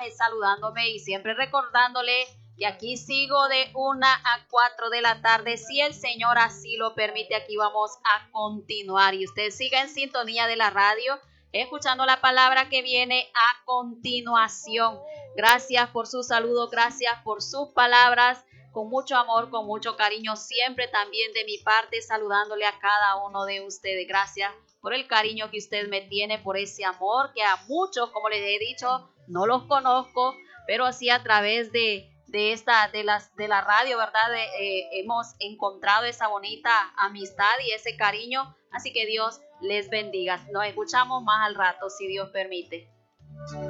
mensaje saludándome y siempre recordándole que aquí sigo de 1 a 4 de la tarde. Si el Señor así lo permite, aquí vamos a continuar. Y usted siga en sintonía de la radio, escuchando la palabra que viene a continuación. Gracias por su saludo, gracias por sus palabras. Con mucho amor, con mucho cariño, siempre también de mi parte, saludándole a cada uno de ustedes. Gracias por el cariño que usted me tiene, por ese amor que a muchos, como les he dicho, no los conozco, pero así a través de la radio, ¿verdad? Hemos encontrado esa bonita amistad y ese cariño. Así que Dios les bendiga. Nos escuchamos más al rato, si Dios permite.